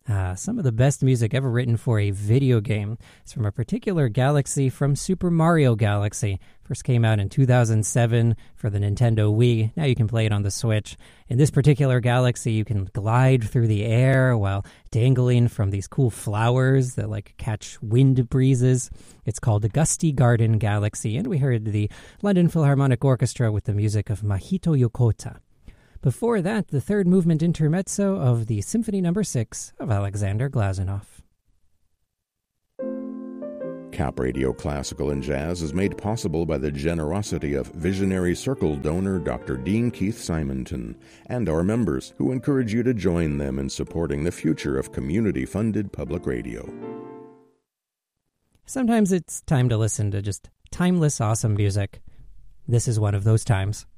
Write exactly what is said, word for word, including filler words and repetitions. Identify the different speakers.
Speaker 1: Uh, some of the best music ever written for a video game is from a particular galaxy from Super Mario Galaxy. First came out in two thousand seven for the Nintendo Wii. Now you can play it on the Switch. In this particular galaxy, you can glide through the air while dangling from these cool flowers that like catch wind breezes. It's called the Gusty Garden Galaxy, and we heard the London Philharmonic Orchestra with the music of Mahito Yokota. Before that, the third movement intermezzo of the Symphony Number six of Alexander Glazunov.
Speaker 2: Cap Radio Classical and Jazz is made possible by the generosity of Visionary Circle donor Doctor Dean Keith Simonton and our members, who encourage you to join them in supporting the future of community-funded public radio.
Speaker 1: Sometimes it's time to listen to just timeless, awesome music. This is one of those times.